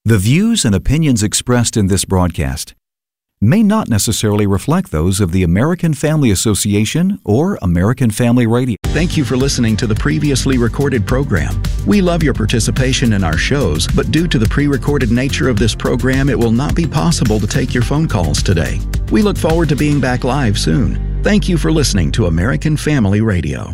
The views and opinions expressed in this broadcast may not necessarily reflect those of the American Family Association or American Family Radio. Thank you for listening to the previously recorded program. We love your participation in our shows, but due to the pre-recorded nature of this program, it will not be possible to take your phone calls today. We look forward to being back live soon. Thank you for listening to American Family Radio.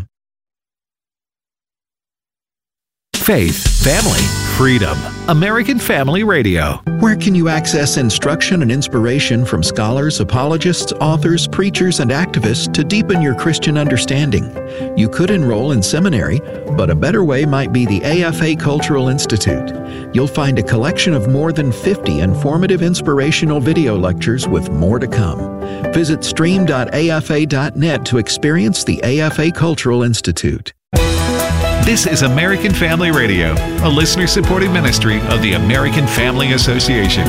Faith, family, freedom. American Family Radio. Where can you access instruction and inspiration from scholars, apologists, authors, preachers, and activists to deepen your Christian understanding? You could enroll in seminary, but a better way might be the AFA Cultural Institute. You'll find a collection of more than 50 informative inspirational video lectures with more to come. Visit stream.afa.net to experience the AFA Cultural Institute. This is American Family Radio, a listener-supported ministry of the American Family Association.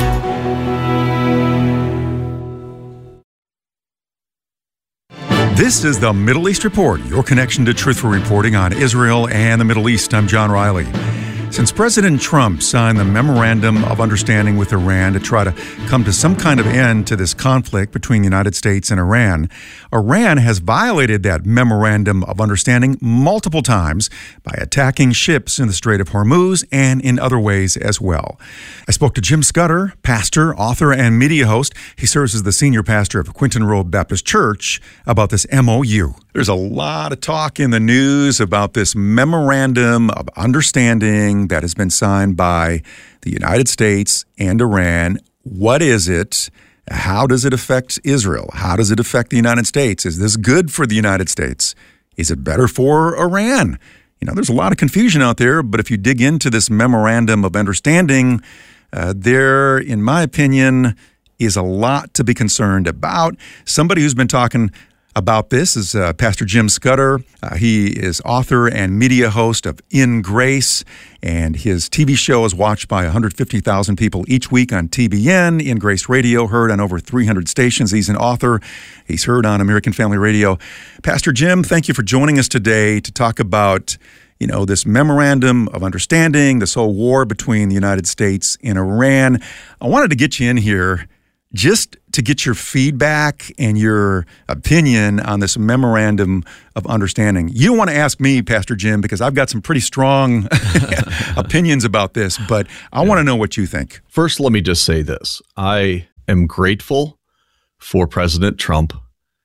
This is the Middle East Report, your connection to truthful reporting on Israel and the Middle East. I'm John Riley. Since President Trump signed the Memorandum of Understanding with Iran to try to come to some kind of end to this conflict between the United States and Iran, Iran has violated that Memorandum of Understanding multiple times by attacking ships in the Strait of Hormuz and in other ways as well. I spoke to Jim Scudder, pastor, author, and media host. He serves as the senior pastor of Quinton Road Baptist Church, about this MOU. There's a lot of talk in the news about this Memorandum of Understanding that has been signed by the United States and Iran. What is it? How does it affect Israel? How does it affect the United States? Is this good for the United States? Is it better for Iran? You know, there's a lot of confusion out there, but if you dig into this Memorandum of Understanding, there, in my opinion, is a lot to be concerned about. Somebody who's been talking about this is Pastor Jim Scudder. He is author and media host of In Grace, and his TV show is watched by 150,000 people each week on TBN. In Grace Radio, heard on over 300 stations. He's an author. He's heard on American Family Radio. Pastor Jim, thank you for joining us today to talk about, you know, this Memorandum of Understanding, this whole war between the United States and Iran. I wanted to get you in here just to get your feedback and your opinion on this Memorandum of Understanding. You don't want to ask me, Pastor Jim, because I've got some pretty strong opinions about this, but I want to know what you think. First, let me just say this. I am grateful for President Trump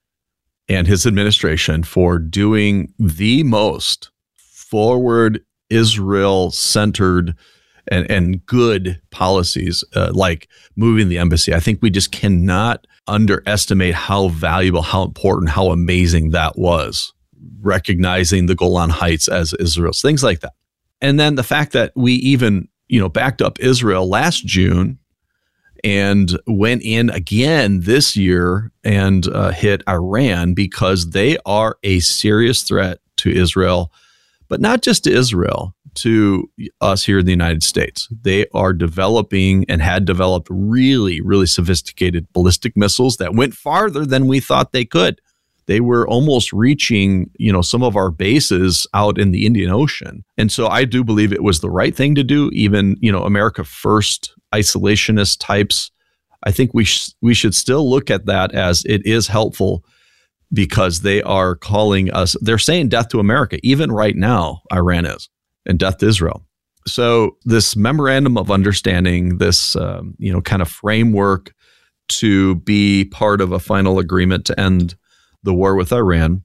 and his administration for doing the most forward, Israel-centered and good policies, like moving the embassy. I think we just cannot underestimate how valuable, how important, how amazing that was, recognizing the Golan Heights as Israel's, things like that. And then the fact that we even, backed up Israel last June and went in again this year and hit Iran, because they are a serious threat to Israel, but not just to Israel, to us here in the United States. They are developing and had developed really, really sophisticated ballistic missiles that went farther than we thought they could. They were almost reaching, some of our bases out in the Indian Ocean. And so I do believe it was the right thing to do. Even, America First isolationist types, I think we should still look at that as it is helpful, because they are calling us, they're saying death to America. Even right now, Iran is. And death to Israel. So this Memorandum of Understanding, this kind of framework to be part of a final agreement to end the war with Iran,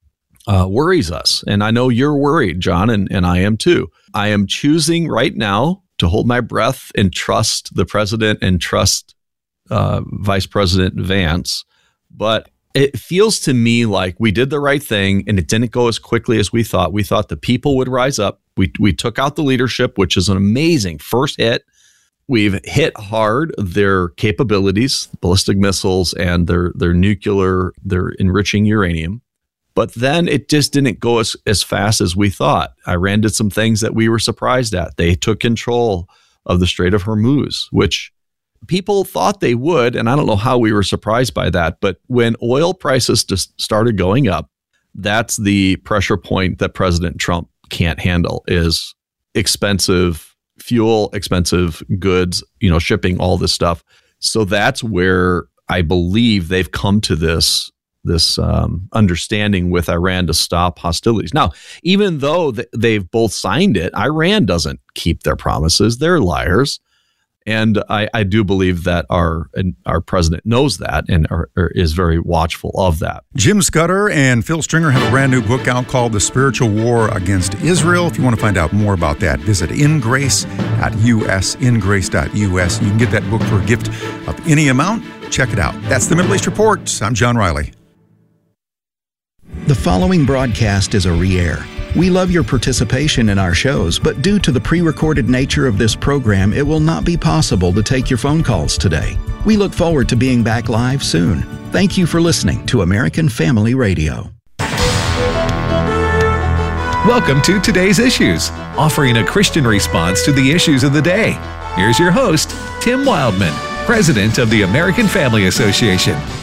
worries us. And I know you're worried, John, and I am too. I am choosing right now to hold my breath and trust the president and trust Vice President Vance. But it feels to me like we did the right thing and it didn't go as quickly as we thought. We thought the people would rise up. We took out the leadership, which is an amazing first hit. We've hit hard their capabilities, ballistic missiles and their nuclear, their enriching uranium. But then it just didn't go as fast as we thought. Iran did some things that we were surprised at. They took control of the Strait of Hormuz, which people thought they would, and I don't know how we were surprised by that. But when oil prices just started going up, that's the pressure point that President Trump can't handle, is expensive fuel, expensive goods, shipping, all this stuff. So that's where I believe they've come to this understanding with Iran to stop hostilities. Now, even though they've both signed it, Iran doesn't keep their promises. They're liars. And I do believe that our president knows that and is very watchful of that. Jim Scudder and Phil Stringer have a brand new book out called The Spiritual War Against Israel. If you want to find out more about that, visit ingrace.us, ingrace.us. You can get that book for a gift of any amount. Check it out. That's the Middle East Report. I'm John Riley. The following broadcast is a re-air. We love your participation in our shows, but due to the pre-recorded nature of this program, it will not be possible to take your phone calls today. We look forward to being back live soon. Thank you for listening to American Family Radio. Welcome to Today's Issues, offering a Christian response to the issues of the day. Here's your host, Tim Wildman, President of the American Family Association.